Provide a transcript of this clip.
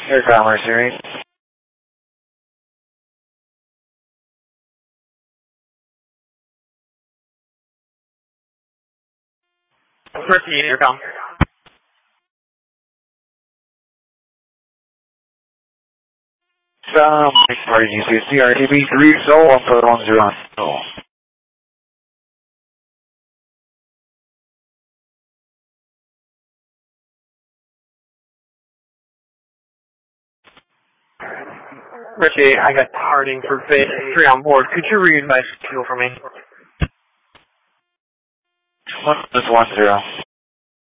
Air Commerce Series. Ricky, Intercom. Party GCC, RTB 3, Seoul, 1410. Seoul. Richie, I got Harding for phase 3 on board. Could you read my fuel for me? 110.